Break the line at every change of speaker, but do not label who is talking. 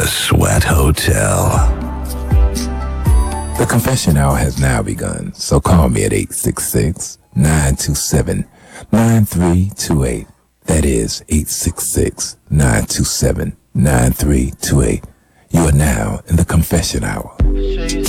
The Sweat Hotel.
The confession hour has now begun, so call me at 866-927-9328. That is 866-927-9328. You are now in the confession hour.